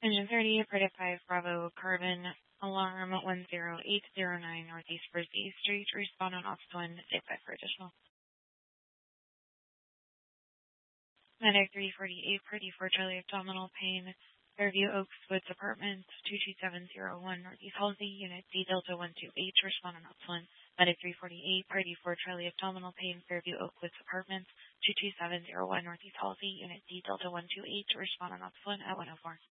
Engine 30, Predict 5, Bravo, Carbon, Alarm 10809, Northeast First A Street, respond on Ops 1, stay 5 for additional. Medic 348, Pretty for Charlie, abdominal pain, Fairview Oaks Woods Apartments, 22701, Northeast Halsey, Unit D Delta 128, respond on Ops 1. Medic 348, Party for Charlie, abdominal pain, Fairview Oak Woods Apartments, 22701, Northeast Halsey, Unit D Delta 128, respond on Ops 1 at 104.